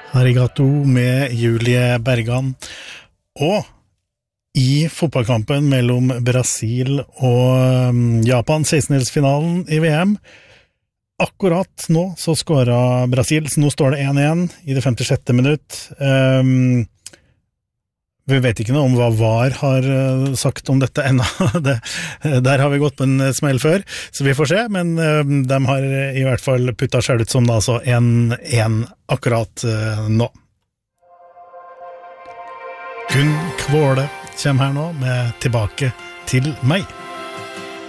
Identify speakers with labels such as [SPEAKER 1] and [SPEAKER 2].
[SPEAKER 1] Arigato med Julie Bergan. Og i fotballkampen mellom Brasil og Japan, 16-delsfinalen i VM, akkurat nå så skåret Brasil, så nå står det 1-1 i det 56. minutt. Vi vet ikke noe om hva VAR har sagt om dette enda. Der har vi gått på en smell før, så vi får se, men de har i hvert fall puttet selv ut som da, altså 1-1 akkurat nå. Gunn Kvåle kommer her nå med Tilbake til meg.